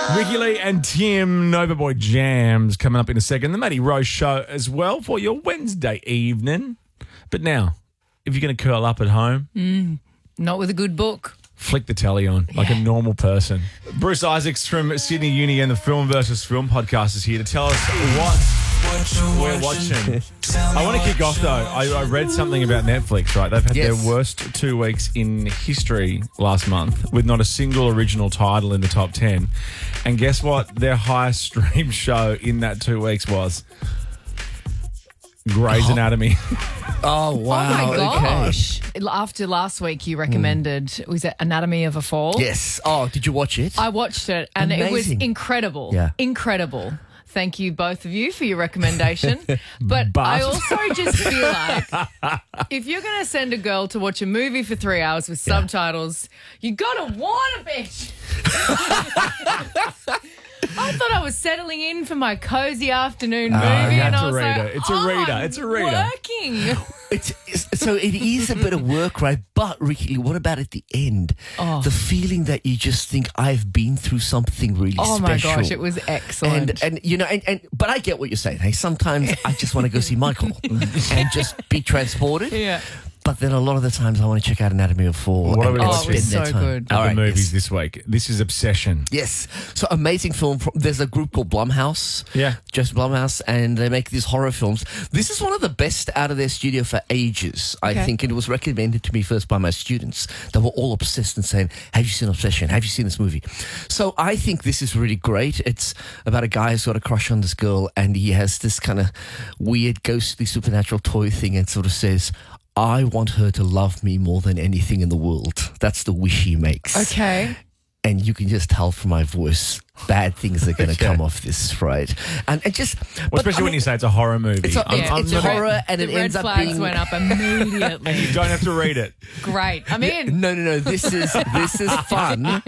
Ricky Lee and Tim Novaboy Jams coming up in a second. The Matty Rose Show as well for your Wednesday evening. But now, if you're going to curl up at home, Not with a good book. flick the telly on like a normal person. Bruce Isaacs from Sydney Uni and the Film versus Film podcast is here to tell us what we're watching. I want to kick off though. I read something about Netflix, right? They've had their worst 2 weeks in history last month with not a single original title in the top 10. And guess what? Their highest streamed show in that 2 weeks was Grey's Anatomy. Oh, wow. Oh, my gosh. After last week, you recommended, was it Anatomy of a Fall? Yes. Oh, did you watch it? I watched it and it was Amazing. incredible. Yeah. Incredible. Thank you, both of you, for your recommendation. But I also just feel like if you're going to send a girl to watch a movie for 3 hours with subtitles, you got to warn a bitch. I thought I was settling in for my cozy afternoon movie, you have and to I was read like, it. It's a reader. It's a reader. Working. So it is a bit of work, right? But, Ricky, what about at the end? Oh. The feeling that you just think, I've been through something really Oh my special. gosh, it was excellent. And you know, but I get what you're saying. Hey, sometimes I just want to go see Michael and just be transported. Yeah. But then a lot of the times I want to check out Anatomy of a Fall. What are we and watching? spend Oh, it was that so time. good. At All the right, movies yes. this week. This is Obsession. Yes. So amazing film. There's a group called Blumhouse. Yeah. Just Blumhouse. And they make these horror films. This is one of the best out of their studio for ages, I Okay. think. And it was recommended to me first by my students. They were all obsessed and saying, have you seen Obsession? Have you seen this movie? So I think this is really great. It's about a guy who's got a crush on this girl and he has this kind of weird, ghostly, supernatural toy thing and sort of says, I want her to love me more than anything in the world. That's the wish he makes. Okay. And you can just tell from my voice, bad things are going to come off this, right? And just... Well, but especially I when mean, you say it's a horror movie. It's a- I'm it's not- horror and the it red ends up flags being... went up immediately. You don't have to read it. Great. I'm in. No. This is fun,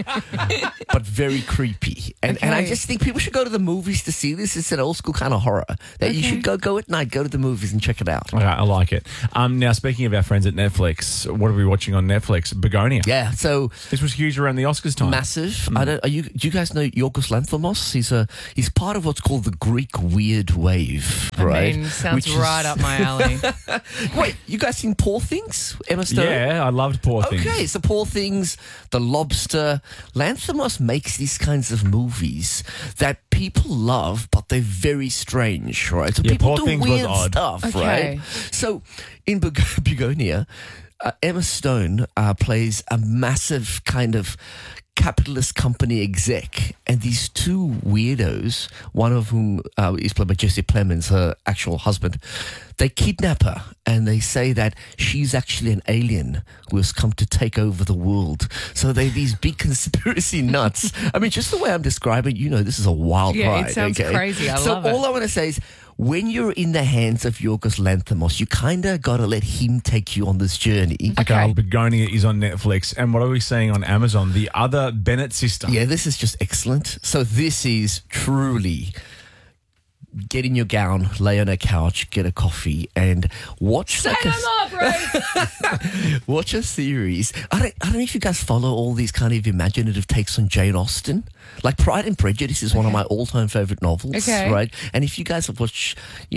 but very creepy. And I Okay. just think people should go to the movies to see this. It's an old school kind of horror that you should go at night, go to the movies and check it out. Okay, I like it. Now, speaking of our friends at Netflix, what are we watching on Netflix? Begonia. Yeah, so This was huge around the Oscars time. massive. Do you guys know Yorgos Lanthimos? He's part of what's called the Greek weird wave, right? I mean, sounds Which is- right up my alley. Wait, you guys seen Poor Things? Emma Stone? Yeah, I loved Poor Things. Okay, so Poor Things, The Lobster. Lanthimos makes these kinds of movies that people love, but they're very strange, right? So Yeah, people Poor do Things was weird odd. stuff, Okay. right? So in Begonia, Emma Stone plays a massive kind of capitalist company exec, and these two weirdos, one of whom is played by Jesse Plemons, her actual husband, they kidnap her and they say that she's actually an alien who has come to take over the world. So they're these big conspiracy nuts. I mean, just the way I'm describing, this is a wild Yeah, it ride. sounds crazy. I love it. So all I want to say is, when you're in the hands of Yorgos Lanthimos, you kind of got to let him take you on this journey. Okay, Begonia is on Netflix. And what are we seeing on Amazon? The Other Bennett Sister. Yeah, this is just excellent. So this is truly get in your gown, lay on a couch, get a coffee, and watch Set them up, right? watch a series. I don't know if you guys follow all these kind of imaginative takes on Jane Austen. Like Pride and Prejudice is one of my all-time favorite novels, Okay. right? And if you guys have watched,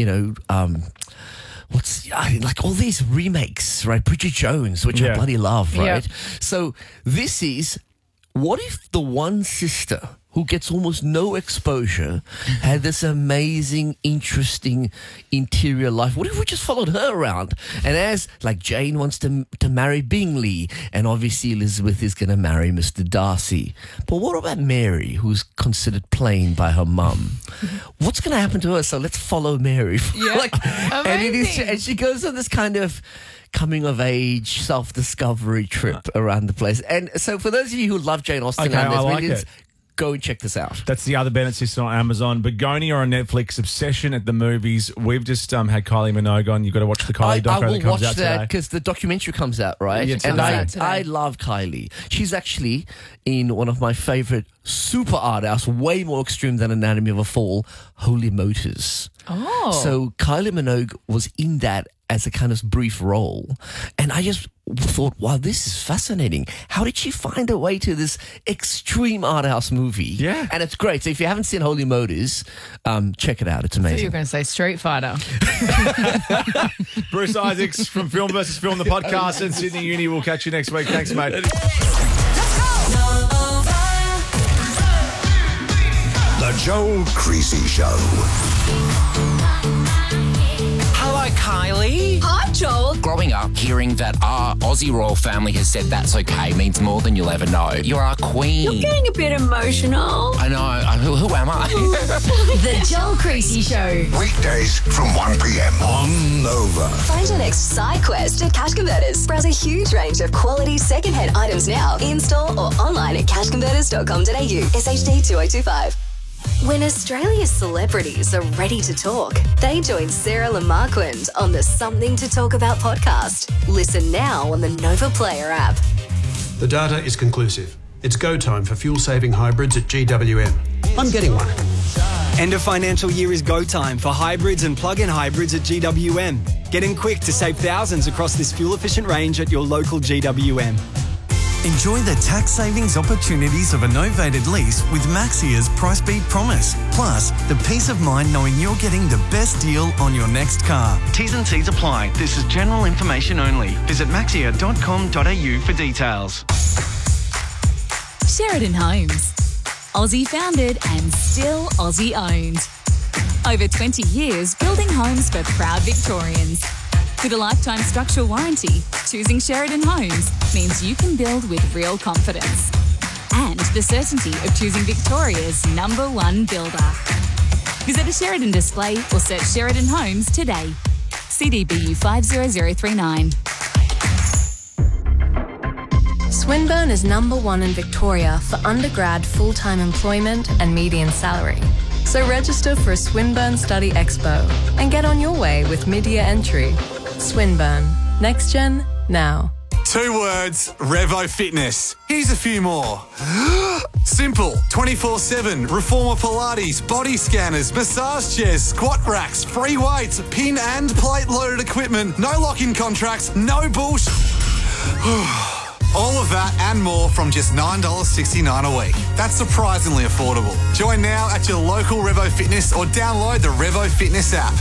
like all these remakes, right? Bridget Jones, which I Yeah. bloody love, Yeah. right? So this is, what if the one sister who gets almost no exposure had this amazing, interesting interior life? What if we just followed her around? And as, like, Jane wants to marry Bingley, and obviously Elizabeth is going to marry Mr. Darcy. But what about Mary, who's considered plain by her mum? What's going to happen to her? So let's follow Mary. Yeah. Amazing. And she goes on this kind of coming of age, self-discovery trip around the place. And so for those of you who love Jane Austen, Okay, and there's I like millions, it. go and check this out. That's The Other Bennett Sister on Amazon. Begonia on Netflix. Obsession at the movies. We've just had Kylie Minogue on. You've got to watch the Kylie I doco will that comes watch out that today. because the documentary comes out, right? Yeah, and today. Comes out today. I love Kylie. She's actually in one of my favorite super art house, way more extreme than Anatomy of a Fall, Holy Motors. Oh. So Kylie Minogue was in that as a kind of brief role. And I just thought, wow, this is fascinating. How did she find her way to this extreme art house movie? Yeah. And it's great. So if you haven't seen Holy Motors, check it out. It's So amazing. you're going to say Street Fighter. Bruce Isaacs from Film versus Film, the podcast, and Sydney Uni. We'll catch you next week. Thanks, mate. The Joel Creasy Show. Hello, Kylie. Hi, Joel. Growing up, hearing that our Aussie royal family has said that's okay means more than you'll ever know. You're our queen. You're getting a bit emotional. I know. Who am I? The Joel Creasy Show. Weekdays from 1 p.m. on Nova. Find your next side quest at Cash Converters. Browse a huge range of quality second-hand items now, in-store or online at cashconverters.com.au. SHD 2025. When Australia's celebrities are ready to talk, they join Sarah Lamarquand on the Something to Talk About podcast. Listen now on the Nova Player app. The data is conclusive. It's go time for fuel-saving hybrids at GWM. I'm getting one. End of financial year is go time for hybrids and plug-in hybrids at GWM. Get in quick to save thousands across this fuel-efficient range at your local GWM. Enjoy the tax savings opportunities of a novated lease with Maxia's Price Beat Promise. Plus, the peace of mind knowing you're getting the best deal on your next car. T's and C's apply. This is general information only. Visit maxia.com.au for details. Sheridan Homes. Aussie founded and still Aussie owned. Over 20 years building homes for proud Victorians. With a lifetime structural warranty, choosing Sheridan Homes means you can build with real confidence. And the certainty of choosing Victoria's #1 builder. Visit a Sheridan display or search Sheridan Homes today. CDBU 50039. Swinburne is #1 in Victoria for undergrad full-time employment and median salary. So register for a Swinburne Study Expo and get on your way with mid-year entry. Swinburne. Next gen, now. 2 words, Revo Fitness. Here's a few more. Simple, 24/7, Reformer Pilates, body scanners, massage chairs, squat racks, free weights, pin and plate loaded equipment, no lock-in contracts, no bullshit. All of that and more from just $9.69 a week. That's surprisingly affordable. Join now at your local Revo Fitness or download the Revo Fitness app.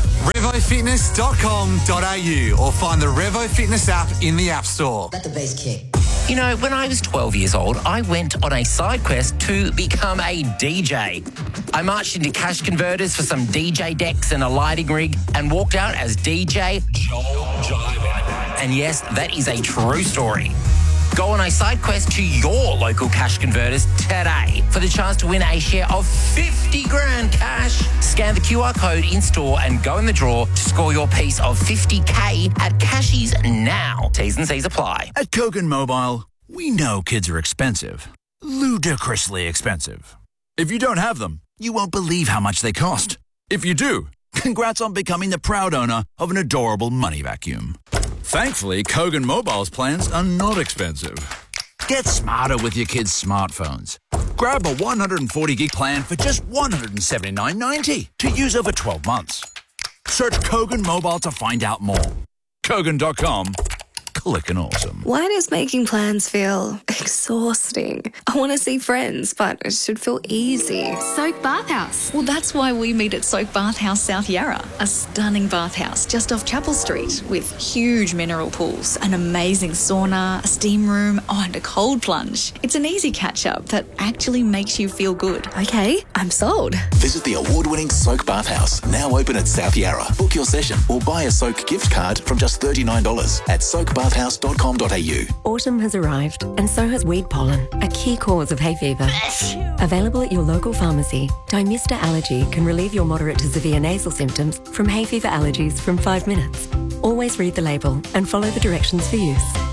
RevoFitness.com.au or find the Revo Fitness app in the App Store. Let the bass kick. You know, when I was 12 years old, I went on a side quest to become a DJ. I marched into Cash Converters for some DJ decks and a lighting rig and walked out as DJ Joel Jive. And yes, that is a true story. Go on a side quest to your local Cash Converters today for the chance to win a share of 50 grand cash. Scan the QR code in store and go in the draw to score your piece of 50K at Cashies now. T's and C's apply. At Kogan Mobile, we know kids are expensive. Ludicrously expensive. If you don't have them, you won't believe how much they cost. If you do, congrats on becoming the proud owner of an adorable money vacuum. Thankfully, Kogan Mobile's plans are not expensive. Get smarter with your kids' smartphones. Grab a 140 gig plan for just $179.90 to use over 12 months. Search Kogan Mobile to find out more. Kogan.com. Clickin' awesome. Why does making plans feel exhausting? I want to see friends, but it should feel easy. Soak Bathhouse. Well, that's why we meet at Soak Bathhouse South Yarra, a stunning bathhouse just off Chapel Street with huge mineral pools, an amazing sauna, a steam room, and a cold plunge. It's an easy catch-up that actually makes you feel good. Okay, I'm sold. Visit the award-winning Soak Bathhouse, now open at South Yarra. Book your session or buy a Soak gift card from just $39 at soakbathhouse.com.au. Autumn has arrived, and so has weed pollen, a key cause of hay fever. Available at your local pharmacy, Dymista Allergy can relieve your moderate to severe nasal symptoms from hay fever allergies from 5 minutes. Always read the label and follow the directions for use.